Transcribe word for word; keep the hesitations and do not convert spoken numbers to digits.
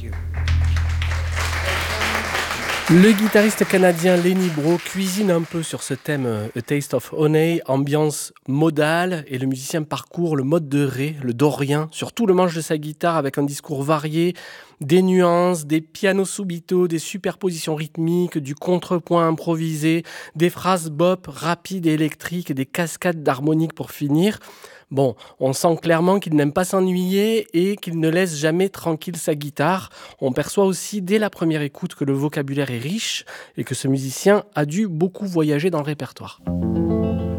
you. Le guitariste canadien Lenny Breau cuisine un peu sur ce thème A Taste of Honey, ambiance modale, et le musicien parcourt le mode de ré, le dorien, sur tout le manche de sa guitare avec un discours varié, des nuances, des pianos subito, des superpositions rythmiques, du contrepoint improvisé, des phrases bop rapides et électriques et des cascades d'harmoniques pour finir. Bon, on sent clairement qu'il n'aime pas s'ennuyer et qu'il ne laisse jamais tranquille sa guitare. On perçoit aussi dès la première écoute que le vocabulaire est riche et que ce musicien a dû beaucoup voyager dans le répertoire.